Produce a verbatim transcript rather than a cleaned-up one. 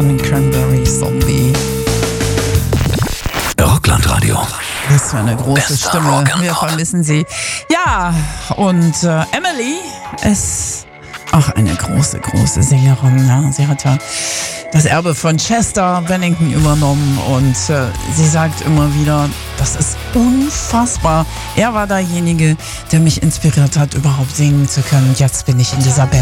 von den Cranberries, Zombie. Rockland-Radio. Das war eine große Bester Stimme. Rock and Wir Pop. vermissen sie. Ja, und äh, Emily ist auch eine große, große Sängerin. Ja. Sie hat ja das Erbe von Chester Bennington übernommen und äh, sie sagt immer wieder, das ist unfassbar. Er war derjenige, der mich inspiriert hat, überhaupt singen zu können. Und jetzt bin ich in dieser Band.